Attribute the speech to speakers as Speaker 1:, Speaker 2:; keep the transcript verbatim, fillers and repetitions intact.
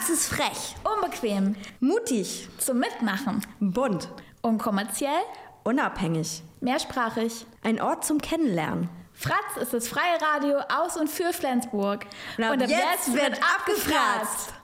Speaker 1: Max ist frech,
Speaker 2: unbequem,
Speaker 1: mutig,
Speaker 2: zum Mitmachen,
Speaker 1: bunt,
Speaker 2: unkommerziell,
Speaker 1: unabhängig,
Speaker 2: mehrsprachig.
Speaker 1: Ein Ort zum Kennenlernen.
Speaker 2: Fratz ist das freie Radio aus und für Flensburg.
Speaker 1: Und ab, und ab jetzt, jetzt wird abgefratzt.